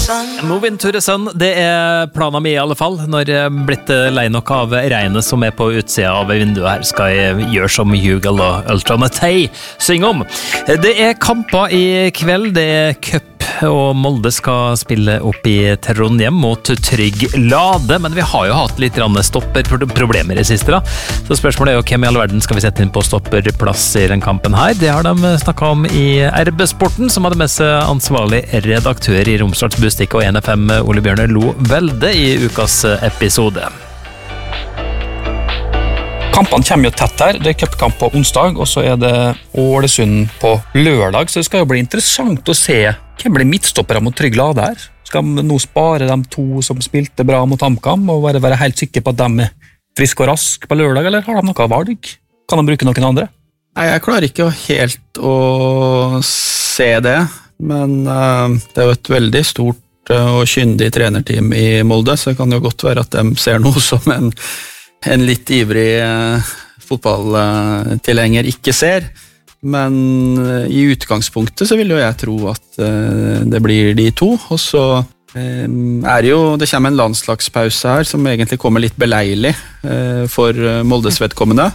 Moving to the sun, det planen min I alle fall. Når jeg blitt lei nok av regnet som på utsida av vinduet her, skal jeg gjøre som Hugo og Ultranatei synger om. Det kamper I kveld, det cup, og Molde skal spille opp I Trondheim mot Trygg Lade, men vi har jo hatt litt stopperproblemer I siste da. Så spørsmålet jo hvem I all verden skal vi sette inn på stopperplass I den kampen her. Det har de snakket om I RB-sporten, som hadde med seg ansvarlig redaktør I Romsdals Bustikk og NFM Ole Bjørne Lo Velde I ukas episode. Kampene kommer jo tett her, det cupkamp på onsdag, og så det Ålesund på lørdag, så det skal jo bli interessant å se hvem blir midtstoppere mot Trygg Lade her. Skal de nå spare de to som spilte bra mot HamKam, og være helt sikre på at de friske og raske på lørdag, eller har de noe valg? Kan de bruke noen andre? Nei, jeg klarer ikke helt å se det, men det jo et veldig stort og kyndig trenerteam I Molde, så det kan jo godt være at de ser noe som en litt ivrig fotballtilhenger ikke ser, men I utgangspunktet så vil jo jeg tro at det blir de to, og så det jo, det kommer en landslagspause her som egentlig kommer litt beleilig for Moldes vedkommende,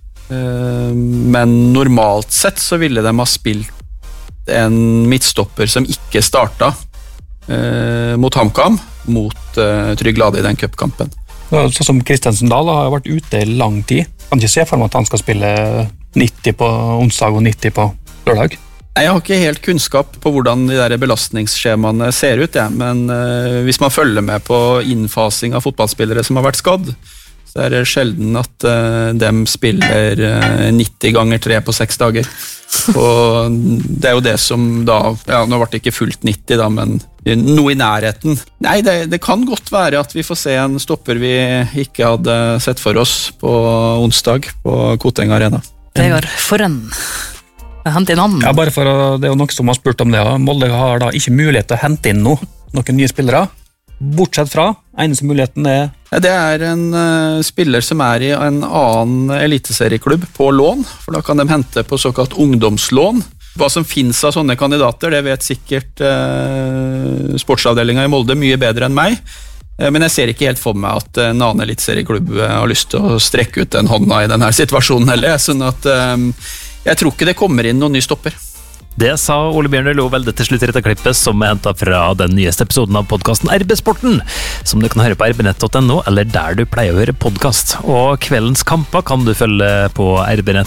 men normalt sett så ville de ha spilt en midtstopper som ikke startet mot HamKam, mot Trygg Lade I den cupkampen. Sånn som Kristensen Dahl har vært ute I lang tid. Kan ikke se for meg at han skal spille 90 på onsdag og 90 på lørdag. Jeg har ikke helt kunnskap på hvordan de der belastningsskjemaene ser ut, men hvis man følger med på innfasing av fotballspillere som har vært skadd, så det sjelden at de spiller 90 ganger 3 på 6 dager. Og det jo det som da, ja, nå ble det ikke fullt 90 da, men noe I nærheten. Nei, det kan godt være at vi får se en stopper vi ikke hadde sett for oss på onsdag på Koteng Arena. Vegard Forren. Hente inn han. Ja, bare for det jo noen som har spurt om det. Molde har da ikke mulighet til å hente inn noen nye spillere. Bortsett fra, eneste muligheten Ja, det en spiller som I en annen eliteserieklubb på lån, for da kan de hente på såkalt ungdomslån. Hva som finnes av sånne kandidater, det vet sikkert sportsavdelingen I Molde mye bedre enn meg, men jeg ser ikke helt for meg at en annen eliteserieklubb har lyst til å strekke ut en hånda I denne situasjonen heller, sånn at jeg tror ikke det kommer inn noen ny stopper. Det sa Ole Bjørne Lo Velde til slutt I dette klippet som hentet fra den nyeste episoden av podcasten RB-sporten, som du kan høre på rbnett.no eller der du pleier å høre podcast. Og kveldens kamper kan du følge på RB-nett